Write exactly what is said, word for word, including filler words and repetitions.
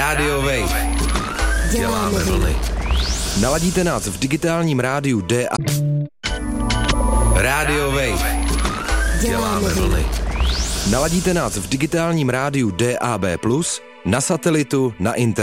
Radio Wave. Děláme vlny. Naladíte nás v digitálním rádiu D A. Radio Wave. Děláme vlny. Naladíte nás v digitálním rádiu D A B plus, na satelitu, na internetu.